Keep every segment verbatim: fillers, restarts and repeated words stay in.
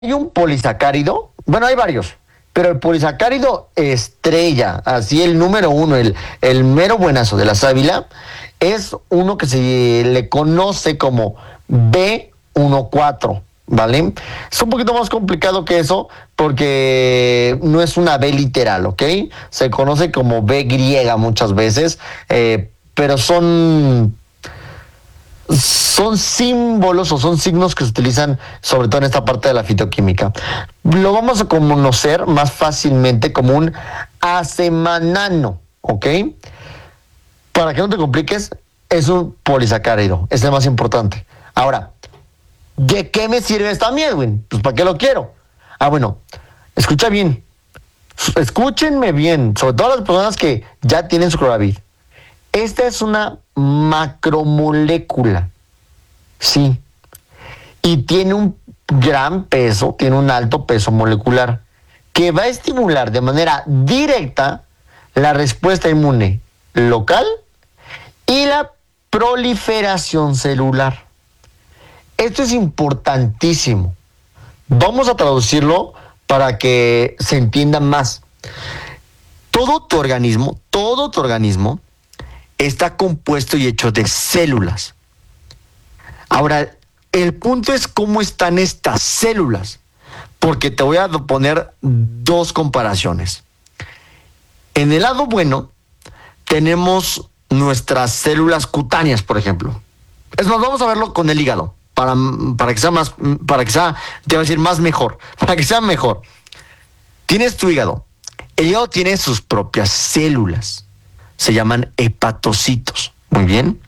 Hay un polisacárido, bueno, hay varios, pero el polisacárido estrella, así el número uno, el, el mero buenazo de la sábila, es uno que se le conoce como B catorce, ¿vale? Es un poquito más complicado que eso porque no es una B literal, ¿ok? Se conoce como B griega muchas veces, eh, pero son... son símbolos o son signos que se utilizan sobre todo en esta parte de la fitoquímica. Lo vamos a conocer más fácilmente como un asemanano, ¿ok? Para que no te compliques, es un polisacárido, es el más importante. Ahora, ¿de qué me sirve esta miel, güey? Pues ¿para qué lo quiero? Ah, bueno, escucha bien, escúchenme bien, sobre todo las personas que ya tienen su cloravid. Esta es una macromolécula, sí, y tiene un gran peso, tiene un alto peso molecular, que va a estimular de manera directa la respuesta inmune local y la proliferación celular. Esto es importantísimo. Vamos a traducirlo para que se entienda más. Todo tu organismo, todo tu organismo, está compuesto y hecho de células. Ahora, el punto es cómo están estas células, porque te voy a poner dos comparaciones. En el lado bueno, tenemos nuestras células cutáneas, por ejemplo. Es más, vamos a verlo con el hígado, para, para que sea más, para que sea, te voy a decir más mejor, para que sea mejor. Tienes tu hígado. El hígado tiene sus propias células. Se llaman hepatocitos. Muy bien.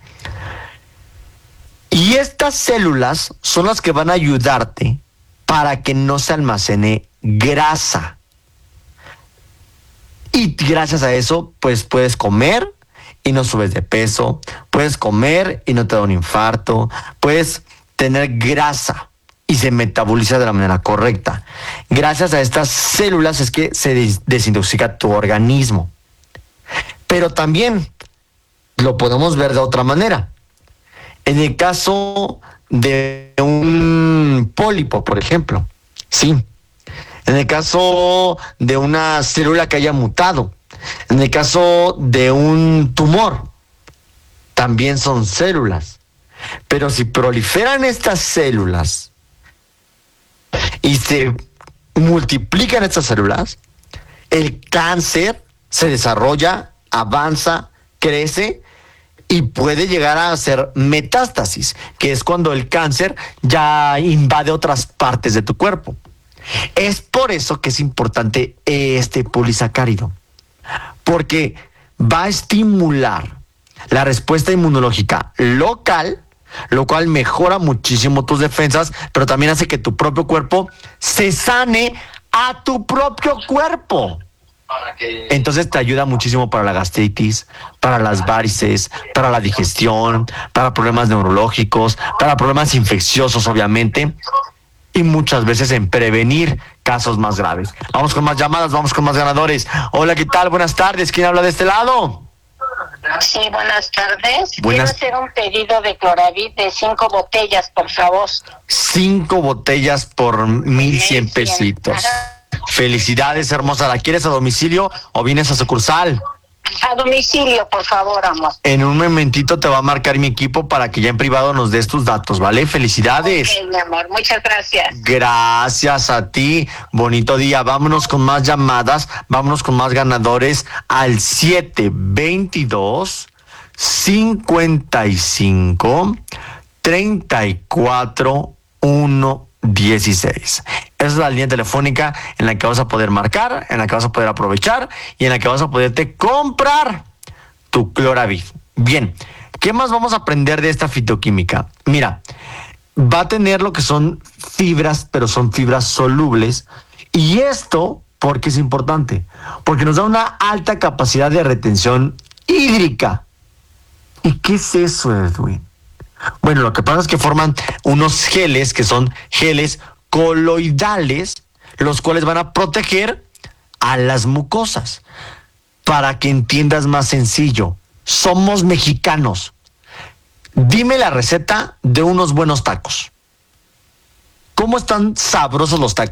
Y estas células son las que van a ayudarte para que no se almacene grasa. Y gracias a eso, pues puedes comer y no subes de peso. Puedes comer y no te da un infarto. Puedes tener grasa y se metaboliza de la manera correcta. Gracias a estas células es que se des- desintoxica tu organismo. Pero también lo podemos ver de otra manera. En el caso de un pólipo, por ejemplo, sí. En el caso de una célula que haya mutado, en el caso de un tumor, también son células. Pero si proliferan estas células y se multiplican estas células, el cáncer se desarrolla, avanza, crece y puede llegar a hacer metástasis, que es cuando el cáncer ya invade otras partes de tu cuerpo. Es por eso que es importante este polisacárido, porque va a estimular la respuesta inmunológica local, lo cual mejora muchísimo tus defensas, pero también hace que tu propio cuerpo se sane a tu propio cuerpo. Entonces te ayuda muchísimo para la gastritis, para las varices, para la digestión, para problemas neurológicos, para problemas infecciosos, obviamente, y muchas veces en prevenir casos más graves. Vamos con más llamadas, vamos con más ganadores. Hola, ¿qué tal? Buenas tardes. ¿Quién habla de este lado? Sí, buenas tardes. Buenas. Quiero hacer un pedido de cloravid de cinco botellas, por favor. Cinco botellas por mil cien pesitos. Ajá. Felicidades, hermosa. ¿La quieres a domicilio o vienes a sucursal? A domicilio, por favor, amor. En un momentito te va a marcar mi equipo para que ya en privado nos des tus datos, ¿vale? Felicidades. Ok, mi amor, muchas gracias. Gracias a ti. Bonito día. Vámonos con más llamadas. Vámonos con más ganadores al siete veintidós cincuenta y cinco treinta y cuatro uno dieciséis. Esa es la línea telefónica en la que vas a poder marcar, en la que vas a poder aprovechar y en la que vas a poderte comprar tu cloravid. Bien, ¿qué más vamos a aprender de esta fitoquímica? Mira, va a tener lo que son fibras, pero son fibras solubles. Y esto, ¿por qué es importante? Porque nos da una alta capacidad de retención hídrica. ¿Y qué es eso, Edwin? Bueno, lo que pasa es que forman unos geles que son geles coloidales, los cuales van a proteger a las mucosas. Para que entiendas más sencillo, somos mexicanos. Dime la receta de unos buenos tacos. ¿Cómo están sabrosos los tacos?